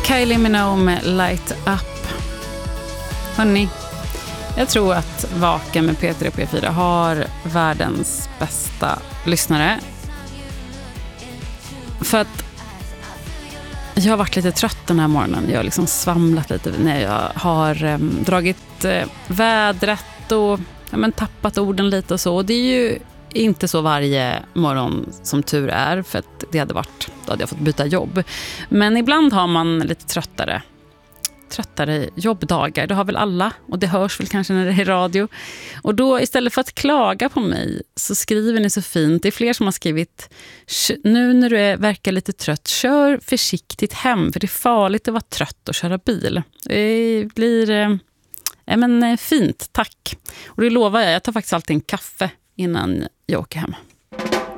Kylie Minogue med Light Up. Hörrni, jag tror att Vaken med P3 och P4 har världens bästa lyssnare. För att jag har varit lite trött den här morgonen. Jag har liksom svamlat lite när jag har dragit vädret och tappat orden lite och så. Och det är ju inte så varje morgon som tur är, för att då hade jag fått byta jobb. Men ibland har man lite tröttare jobbdagar. Det har väl alla, och det hörs väl kanske när det är radio. Och då istället för att klaga på mig så skriver ni så fint. Det är fler som har skrivit: nu när du verkar lite trött, kör försiktigt hem, för det är farligt att vara trött och köra bil. Det blir fint, tack. Och det lovar jag tar faktiskt alltid en kaffe innan jag åker hem.